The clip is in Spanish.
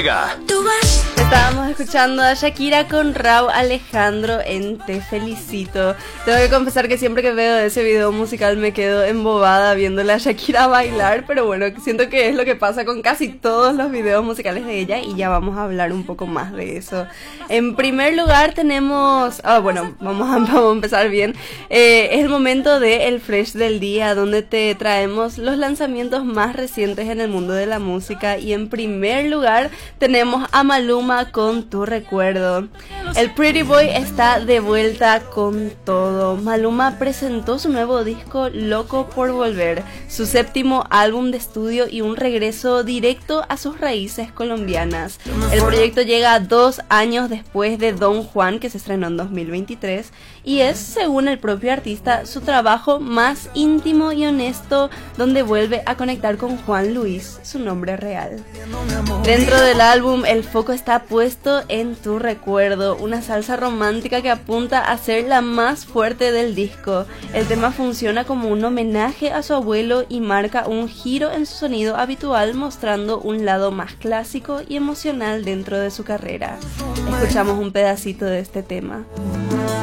llega. Estábamos escuchando a Shakira con Rauw Alejandro en Te Felicito. Tengo que confesar que siempre que veo ese video musical me quedo embobada viéndole a Shakira bailar, pero bueno, siento que es lo que pasa con casi todos los videos musicales de ella y ya vamos a hablar un poco más de eso. En primer lugar tenemos... vamos a empezar bien. Es el momento de El Fresh del Día, donde te traemos los lanzamientos más recientes en el mundo de la música. Y en primer lugar tenemos a Maluma con Tu Recuerdo. El Pretty Boy está de vuelta con todo. Maluma presentó su nuevo disco Loco por Volver, su séptimo álbum de estudio y un regreso directo a sus raíces colombianas. El proyecto llega 2 años después de Don Juan, que se estrenó en 2023, y es, según el propio artista, su trabajo más íntimo y honesto, donde vuelve a conectar con Juan Luis, su nombre real. Dentro del álbum, el foco está puesto en Tu Recuerdo, una salsa romántica que apunta a ser la más fuerte del disco. El tema funciona como un homenaje a su abuelo y marca un giro en su sonido habitual, mostrando un lado más clásico y emocional dentro de su carrera. Escuchamos un pedacito de este tema.